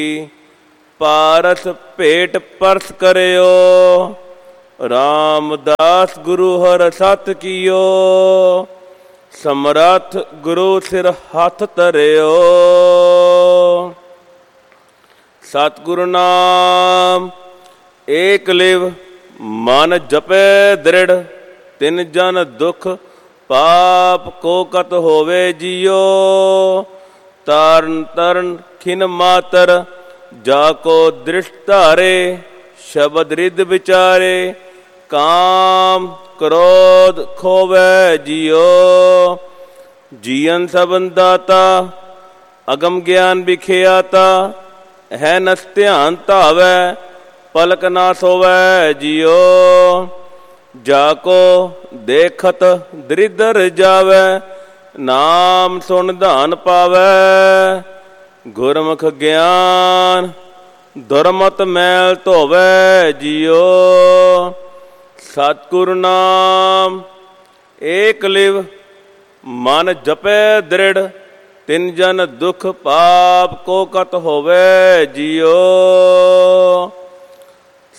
ਪਾਰਸ ਭੇਟ ਪਰਸ ਕਰਿਓ। ਰਾਮਦਾਸ ਗੁਰੂ ਹਰਿ ਸਤ ਕੀਓ। ਸਮਰੱਥ ਗੁਰੂ ਸਿਰ ਹੱਥ ਧਰਿਓ। ਸਤਿਗੁਰੂ ਨਾਮ ਏਕ ਲਿਵ ਮਨ ਜਪੈ ਦ੍ਰਿੜ। ਤਿਨ ਜਨ ਦੁਖ ਪਾਪ ਕੋ ਕਤ ਹੋਵੇ ਜੀਓ। ਤਾਰਨ ਤਰਨ ਖਿਨ ਮਾਤਰ ਜਾ ਕੋ ਦ੍ਰਿਸ਼ਟ ਧਾਰੇ। ਸ਼ਬਦ ਰਿੱਧ ਵਿਚਾਰੇ ਕਾਮ ਕ੍ਰੋਧ ਖੋਵੈ ਜੀਓ। ਜੀਵਨ ਸਬਨ ਦਾਤਾ ਅਗਮ ਗਿਆਨ ਵਿਖਿਆਤਾ। ਹੈ ਨਸ ਧਿਆਨ ਧਾਵੈ ਪਲਕ ਨਾ ਸੋਵੈ ਜੀਓ। ਜਾ ਕੋ ਦੇਖਤ ਦ੍ਰਿਧਰ ਜਾਵੈ। ਨਾਮ ਸੁਣ ਧਨ ਪਾਵੈ। ਗੁਰਮੁਖ ਗਿਆਨ ਦੁਰਮਤ ਮੈਲ ਧੋਵੈ ਜੀਓ। ਸਤਿਗੁਰੂ ਨਾਮ ਏਕ ਲਿਵ ਮਨ ਜਪੈ ਦ੍ਰਿੜ। ਤਿਨ ਜਨ ਦੁਖ ਪਾਪ ਕੋ ਕਤ ਹੋਵੈ ਜੀਓ।